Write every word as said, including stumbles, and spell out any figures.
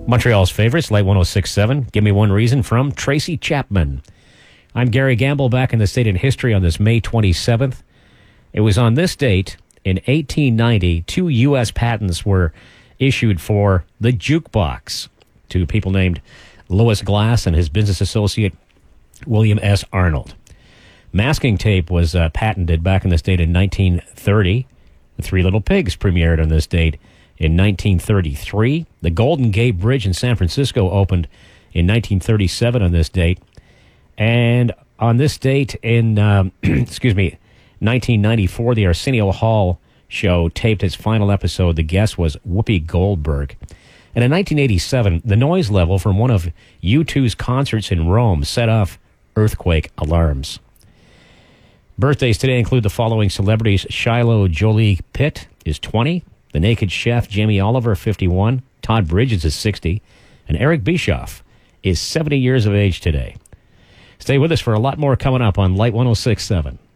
Montreal's favorites, Light one oh six point seven. Give Me One Reason from Tracy Chapman. I'm Gary Gamble, back in the state in history on this May twenty-seventh. It was on this date in eighteen ninety, two U S patents were issued for the jukebox to people named Louis Glass and his business associate William S. Arnold. Masking tape was uh, patented back in this date in nineteen thirty. The Three Little Pigs premiered on this date in nineteen thirty-three. The Golden Gate Bridge in San Francisco opened in nineteen thirty-seven on this date. And on this date in, um, excuse me, nineteen ninety-four, the Arsenio Hall show taped its final episode. The guest was Whoopi Goldberg. And in nineteen eighty-seven, the noise level from one of U two's concerts in Rome set off earthquake alarms. Birthdays today include the following celebrities. Shiloh Jolie Pitt is twenty. The Naked Chef Jamie Oliver, fifty-one. Todd Bridges is sixty. And Eric Bischoff is seventy years of age today. Stay with us for a lot more coming up on Light one oh six point seven.